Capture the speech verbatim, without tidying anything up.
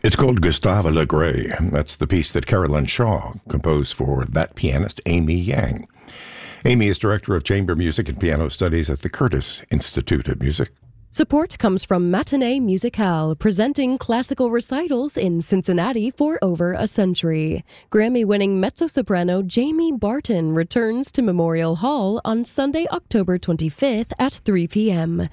It's called Gustave Le Gray. That's the piece that Carolyn Shaw composed for that pianist, Amy Yang. Amy is Director of Chamber Music and Piano Studies at the Curtis Institute of Music. Support comes from Matinee Musicale, presenting classical recitals in Cincinnati for over a century. Grammy-winning mezzo-soprano Jamie Barton returns to Memorial Hall on Sunday, October twenty-fifth at three p.m.